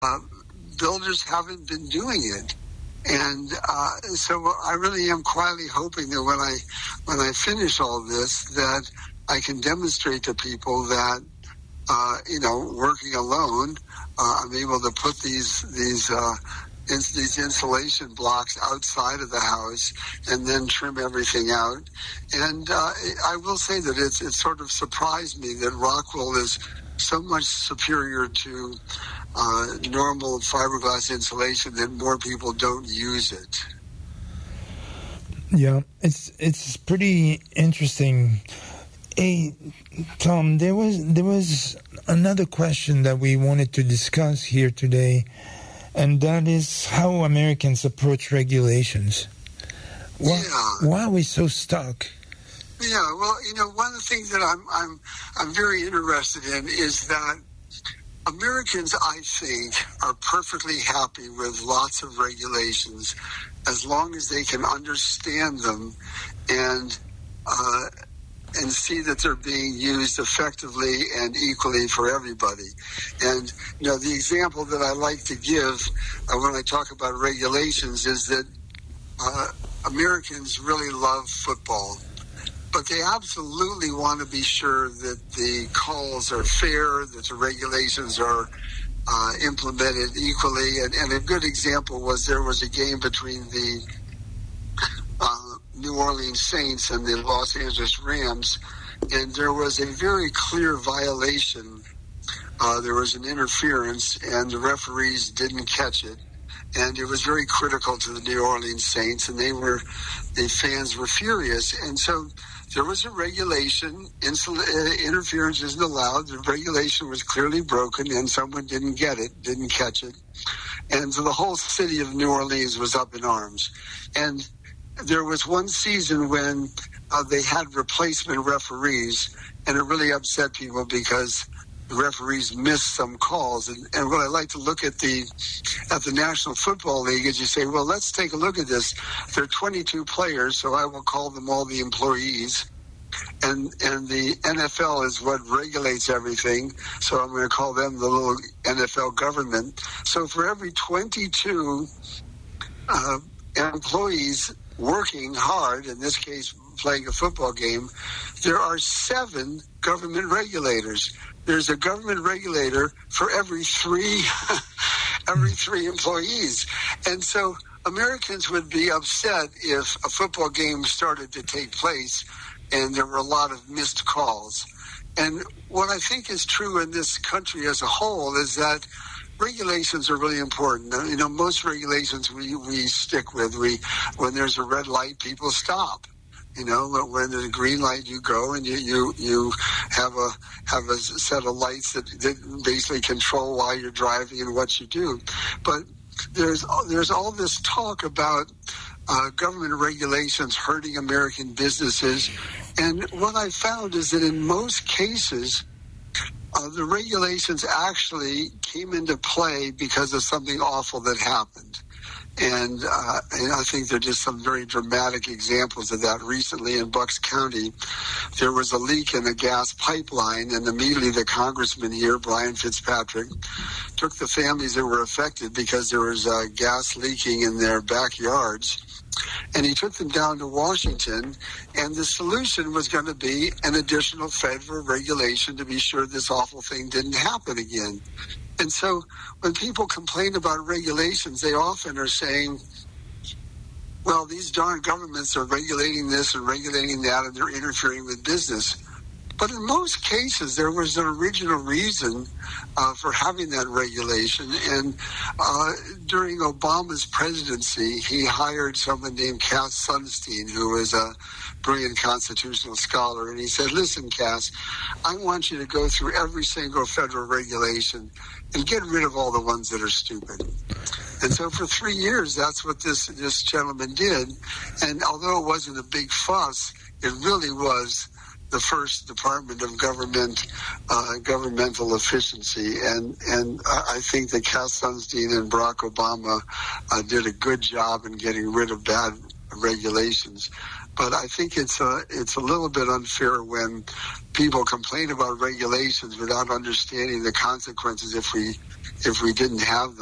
builders haven't been doing it. And so I really am quietly hoping that when I finish all this, that I can demonstrate to people that, working alone, I'm able to put these insulation blocks outside of the house and then trim everything out. And I will say that it sort of surprised me that Rockwool is so much superior to normal fiberglass insulation that more people don't use it. Yeah, it's pretty interesting. Hey, Tom, there was another question that we wanted to discuss here today, and that is how Americans approach regulations. Why are we so stuck? Yeah, well, one of the things that I'm very interested in is that Americans, I think, are perfectly happy with lots of regulations as long as they can understand them and see that they're being used effectively and equally for everybody. And, the example that I like to give when I talk about regulations is that Americans really love football. But they absolutely want to be sure that the calls are fair, that the regulations are implemented equally. And a good example was there was a game between the New Orleans Saints and the Los Angeles Rams, and there was a very clear violation. There was an interference, and the referees didn't catch it. And it was very critical to the New Orleans Saints, and the fans were furious. And so there was a regulation, interference isn't allowed. The regulation was clearly broken, and someone didn't catch it. And so the whole city of New Orleans was up in arms. And there was one season when they had replacement referees, and it really upset people because the referees missed some calls. And what I like to look at the National Football League is you say, well, let's take a look at this. There are 22 players, so I will call them all the employees. And the NFL is what regulates everything, so I'm going to call them the little NFL government. So for every 22 employees working hard, in this case playing a football game, there are 7 government regulators. There's a government regulator for every three employees. And so Americans would be upset if a football game started to take place and there were a lot of missed calls. And what I think is true in this country as a whole is that regulations are really important. Most regulations we stick with. When there's a red light, people stop. When there's a green light, you go and you have a set of lights that basically control why you're driving and what you do. But there's all this talk about government regulations hurting American businesses, and what I found is that in most cases, the regulations actually came into play because of something awful that happened. And I think there are just some very dramatic examples of that. Recently in Bucks County, there was a leak in a gas pipeline, and immediately the congressman here, Brian Fitzpatrick, took the families that were affected because there was gas leaking in their backyards, and he took them down to Washington, and the solution was going to be an additional federal regulation to be sure this awful thing didn't happen again. And so when people complain about regulations, they often are saying, well, these darn governments are regulating this and regulating that, and they're interfering with business. But in most cases, there was an original reason for having that regulation. And during Obama's presidency, he hired someone named Cass Sunstein, who was a brilliant constitutional scholar. And he said, listen, Cass, I want you to go through every single federal regulation and get rid of all the ones that are stupid. And so for 3 years, that's what this gentleman did. And although it wasn't a big fuss, it really was the first Department of Governmental Efficiency. And I think that Cass Sunstein and Barack Obama did a good job in getting rid of bad regulations. But I think it's a little bit unfair when people complain about regulations without understanding the consequences if we didn't have them.